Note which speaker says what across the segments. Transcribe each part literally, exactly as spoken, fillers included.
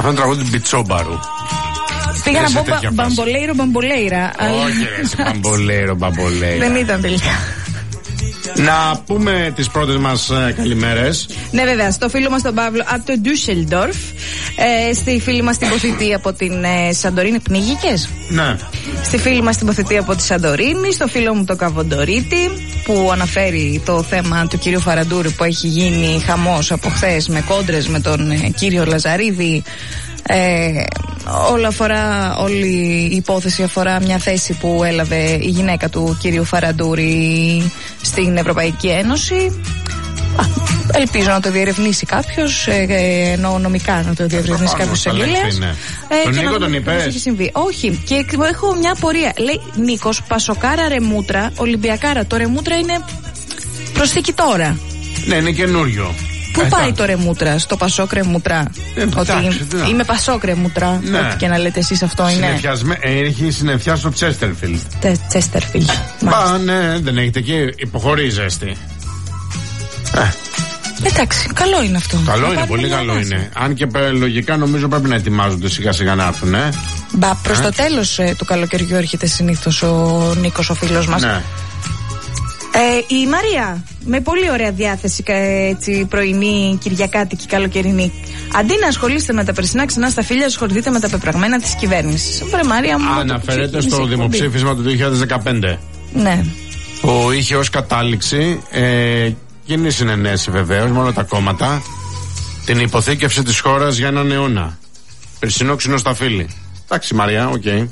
Speaker 1: Αυτό είναι τραγούδι του Μπιτσόμπαρου.
Speaker 2: Πήγα να πω μπαμπολέιρο, μπαμπολέιρα.
Speaker 1: Όχι, ρε, μπαμπολέιρο, μπαμπολέιρα.
Speaker 2: Δεν ήταν τελικά.
Speaker 1: Να πούμε τις πρώτες μας ε, καλημέρες.
Speaker 2: Ναι, βέβαια, στο φίλο μας τον Παύλο από το Ντούσελντορφ. Ε, στη φίλη μας την Ποθητή από την ε, Σαντορίνη. Πνίγηκες?
Speaker 1: Ναι.
Speaker 2: Στη φίλη μας την Ποθητή από τη Σαντορίνη. Στο φίλο μου τον Καβοντορίτη, που αναφέρει το θέμα του κυρίου Φαραντούρη, που έχει γίνει χαμός από χθες με κόντρες με τον ε, κύριο Λαζαρίδη. Ε, όλα αφορά, όλη η υπόθεση αφορά μια θέση που έλαβε η γυναίκα του κυρίου Φαραντούρη στην Ευρωπαϊκή Ένωση. Α, ελπίζω να το διερευνήσει κάποιος, ε, ενώ νομικά να το διερευνήσει κάποιος εγγελέας.
Speaker 1: Ναι.
Speaker 2: Ε,
Speaker 1: τον Νίκο τον είπες?
Speaker 2: Όχι, και έχω μια απορία. Λέει Νίκος, Πασοκάρα Ρεμούτρα, Ολυμπιακάρα. Το Ρεμούτρα είναι προσθήκη τώρα.
Speaker 1: Ναι, είναι καινούριο.
Speaker 2: Πού ε, πάει το Ρεμούτρα, στο Πασόκ Ρεμούτρα?
Speaker 1: Ε,
Speaker 2: ότι
Speaker 1: εντάξει,
Speaker 2: είμαι Πασόκ Ρεμούτρα,
Speaker 1: ναι.
Speaker 2: Ό,τι και να λέτε εσείς αυτό είναι.
Speaker 1: Έχει συννεφιά στο Τσέστερφιλντ.
Speaker 2: Τσέστερφιλντ.
Speaker 1: Μα ναι, δεν έχετε εκεί, υποχωρεί ζέστη. Ε.
Speaker 2: Εντάξει, καλό είναι αυτό.
Speaker 1: Καλό είναι, πολύ καλό βάση. Είναι. Αν και λογικά νομίζω πρέπει να ετοιμάζονται σιγά σιγά να έρθουν, ε.
Speaker 2: Μπα, προς ε. το τέλος ε, του καλοκαιριού έρχεται συνήθως ο Νίκος, ο φίλος μας.
Speaker 1: Ναι.
Speaker 2: Ε, η Μαρία, με πολύ ωραία διάθεση, έτσι, πρωινή, κυριακάτικη, καλοκαιρινή. Αντί να ασχολείστε με τα περσινά ξανά στα φίλια, ασχοληθείτε με τα πεπραγμένα της κυβέρνησης. Βρε Μαρία μου.
Speaker 1: Αναφέρεται στο δημοψήφισμα του δύο χιλιάδες δεκαπέντε.
Speaker 2: Ναι.
Speaker 1: Που είχε ως κατάληξη, ε, κοινή συνενέση βεβαίως, με όλα τα κόμματα, την υποθήκευση της χώρας για έναν αιώνα. Περσινό ξινό στα φίλη. Εντάξει Μαρία, οκ. Okay.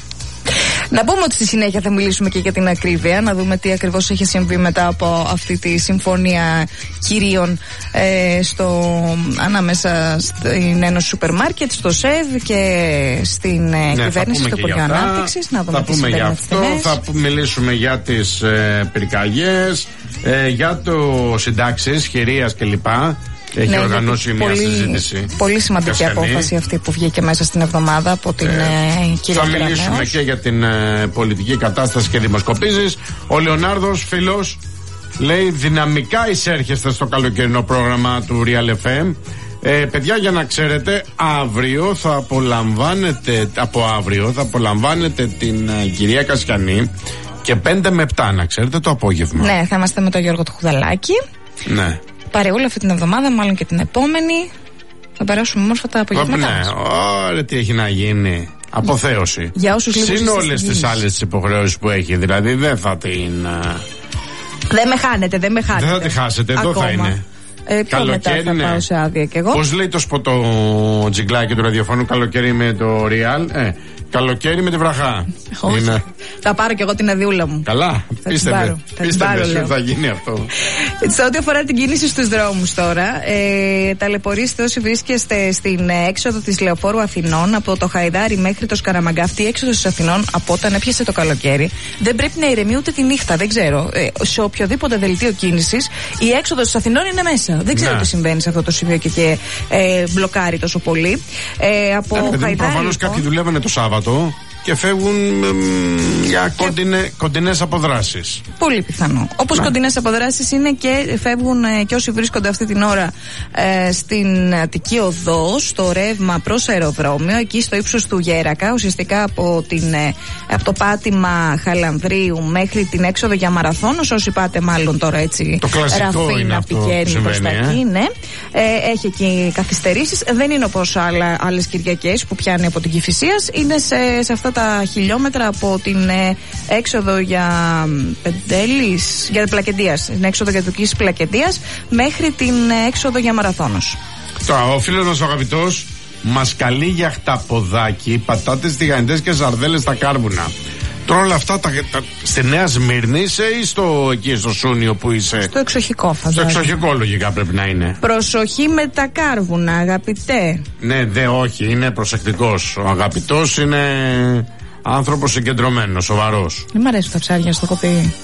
Speaker 2: Να πούμε ότι στη συνέχεια θα μιλήσουμε και για την ακρίβεια, να δούμε τι ακριβώς έχει συμβεί μετά από αυτή τη συμφωνία κυρίων ε, στο, ανάμεσα στην Ένωση Σούπερ Μάρκετ, στο ΣΕΒ και στην ε, ναι, κυβέρνηση, στο Υπουργείο Ανάπτυξης. Να δούμε
Speaker 1: θα
Speaker 2: τι
Speaker 1: πούμε
Speaker 2: για
Speaker 1: αυτό, θα μιλήσουμε για τις ε, πυρκαγιές, ε, για το συντάξεις, χειρίας κλπ. Έχει ναι, οργανώσει μια
Speaker 2: πολύ,
Speaker 1: συζήτηση.
Speaker 2: Πολύ σημαντική Κασκανή. Απόφαση αυτή που βγήκε μέσα στην εβδομάδα από την ε, ε, κυρία
Speaker 1: Θα μιλήσουμε
Speaker 2: Γραμμέως.
Speaker 1: Και για την ε, πολιτική κατάσταση και δημοσκοπήσεις. Ο Λεωνάρδος, φίλος, λέει δυναμικά εισέρχεστε στο καλοκαιρινό πρόγραμμα του Real εφ εμ. Ε, παιδιά, για να ξέρετε, αύριο θα απολαμβάνετε, από αύριο θα απολαμβάνετε την ε, κυρία Κασκανή και πέντε με επτά, να ξέρετε, το απόγευμα.
Speaker 2: Ναι, θα είμαστε με τον Γιώργο του Χουδαλάκη.
Speaker 1: Ναι.
Speaker 2: Παρεούλα αυτή την εβδομάδα, μάλλον και την επόμενη. Θα περάσουμε όμορφα τα απογεύματά μας.
Speaker 1: Ναι, ωραία, τι έχει να γίνει. Αποθέωση.
Speaker 2: Για όσους λίγους.
Speaker 1: Συν όλες τις άλλες υποχρεώσεις που έχει. Δηλαδή δεν θα την.
Speaker 2: Δεν με χάνετε, δεν με χάνετε.
Speaker 1: Δεν θα τη χάσετε, εδώ θα είναι.
Speaker 2: Ε, καλοκαίρι, θα πάω σε άδεια κι εγώ.
Speaker 1: Πώς λέει το σποτό τζιγκλάκι του ραδιοφώνου, καλοκαίρι με το Real? Ε, καλοκαίρι με τη βραχά.
Speaker 2: Είναι... Θα πάρω κι εγώ την αδειούλα μου.
Speaker 1: Καλά, πίστευε. Πίστευε θα γίνει αυτό.
Speaker 2: Σε ό,τι αφορά την κίνηση στους δρόμους τώρα, ε, ταλαιπωρήστε όσοι βρίσκεστε στην έξοδο της Λεωφόρου Αθηνών από το Χαϊδάρι μέχρι το Σκαραμαγκά. Αυτή η έξοδος της Αθηνών, από όταν έπιασε το καλοκαίρι, δεν πρέπει να ηρεμεί ούτε τη νύχτα. Δεν ξέρω. Ε, σε οποιοδήποτε δελτίο κίνησης, η έξοδος της Αθηνών είναι μέσα. Δεν ξέρω ναι. τι συμβαίνει σε αυτό το σημείο και, και ε, μπλοκάρει τόσο πολύ. Ε, από
Speaker 1: ναι, Χαϊδάρι. Προφανώς λοιπόν, κάποιοι δουλεύανε το Σάββατο και φεύγουν ε, για κοντινέ, κοντινές αποδράσεις.
Speaker 2: Πολύ πιθανό. Όπως ναι. κοντινές αποδράσεις είναι και φεύγουν ε, και όσοι βρίσκονται αυτή την ώρα ε, στην Αττική Οδό, στο ρεύμα προς αεροδρόμιο, εκεί στο ύψος του Γέρακα, ουσιαστικά από, την, ε, από το πάτημα Χαλανδρίου μέχρι την έξοδο για Μαραθώνος. Όσοι πάτε μάλλον τώρα έτσι Ραφίνα πηγαίνει προς τα εκεί, ναι. Ε, έχει εκεί καθυστερήσεις. Δεν είναι όπως άλλες Κυριακές που πιάνει από την Κηφισίας. Είναι σε, σε αυτά τα χιλιόμετρα από την ε, έξοδο για Πεντέλης, για Πλακεντίας, την έξοδο για Δουκής Πλακεντίας μέχρι την ε, έξοδο για Μαραθώνος.
Speaker 1: Τώρα, ο φίλος μας ο αγαπητός μας καλεί για χταποδάκι, πατάτες τηγανιτές και ζαρδέλες στα κάρβουνα. Τώρα όλα αυτά τα, τα, στη Νέα Σμύρνη είσαι ή στο, εκεί στο Σούνιο που είσαι?
Speaker 2: Στο εξοχικό φαντάζομαι.
Speaker 1: Στο εξοχικό λογικά πρέπει να είναι.
Speaker 2: Προσοχή με τα κάρβουνα, αγαπητέ.
Speaker 1: Ναι, δε, όχι, είναι προσεκτικός. Ο αγαπητός είναι άνθρωπος συγκεντρωμένος, σοβαρός.
Speaker 2: Δεν μ' αρέσουν τα ψάρια στο κοπί.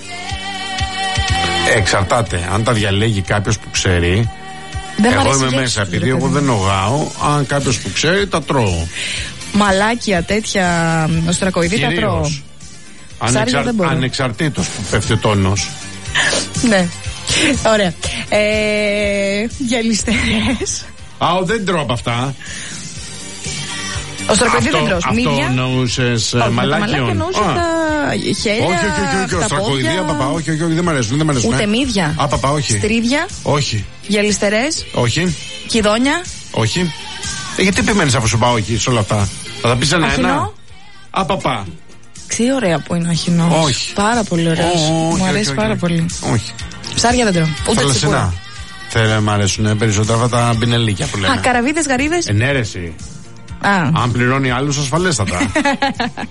Speaker 1: Εξαρτάται. Αν τα διαλέγει κάποιος που ξέρει. Δεν εγώ είμαι μέσα, επειδή εγώ δεν νογάω. Αν κάποιος που ξέρει, τα τρώω.
Speaker 2: Μαλάκια τέτοια οστρακοειδή τα τρώω.
Speaker 1: Ανεξαρ... Ανεξαρτήτως που πέφτει ο τόνος.
Speaker 2: Ναι. Ωραία. Ε, γυαλιστερές.
Speaker 1: Α, δεν τρώω από αυτά.
Speaker 2: Οστρακοειδίδεντρος.
Speaker 1: Αυτό εννοούσες μαλάκιον?
Speaker 2: Μαλάκιον εννοούσα τα χέρια.
Speaker 1: Όχι, όχι, όχι, όχι. Οστρακοειδία, παπά. Όχι, όχι, όχι, δεν μ' αρέσουν. Δεν μ' αρέσουν.
Speaker 2: Ούτε μύδια.
Speaker 1: Α, παπά, όχι.
Speaker 2: Στρίδια.
Speaker 1: Όχι.
Speaker 2: Γυαλιστερές.
Speaker 1: Όχι.
Speaker 2: Κιδόνια.
Speaker 1: Όχι. Ε, γιατί επιμένεις αφού σου πάω όχι σε όλα αυτά? Θα τα πεις ένα-ένα. Α, παπά.
Speaker 2: Τι ωραία που είναι ο αχινός.
Speaker 1: Όχι.
Speaker 2: Πάρα πολύ ωραίος. Μου αρέσει πάρα πολύ.
Speaker 1: Όχι.
Speaker 2: Ψάρια δεν τρώω. Ούτε
Speaker 1: θαλασσινά. Θέλε, μ' αρέσουν περισσότερα αυτά τα μπινελίκια που λένε.
Speaker 2: Α, καραβίδες, γαρίδες.
Speaker 1: Ενέρεση.
Speaker 2: Α.
Speaker 1: Αν πληρώνει άλλους ασφαλέστατα.